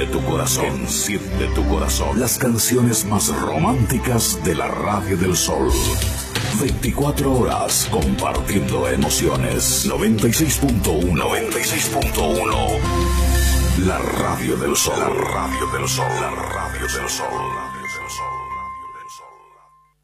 Enciende tu corazón, enciende tu corazón. Las canciones más románticas de la Radio del Sol. 24 horas compartiendo emociones. 96.1, 96.1. La Radio del Sol, la Radio del Sol, la Radio del Sol.